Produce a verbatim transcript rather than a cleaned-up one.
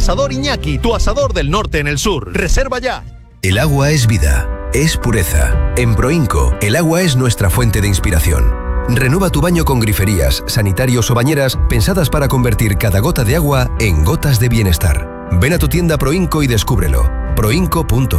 Asador Iñaki, tu asador del norte en el sur. Reserva ya. El agua es vida, es pureza. En Proinco, el agua es nuestra fuente de inspiración. Renueva tu baño con griferías, sanitarios o bañeras pensadas para convertir cada gota de agua en gotas de bienestar. Ven a tu tienda Proinco y descúbrelo. proinco punto es.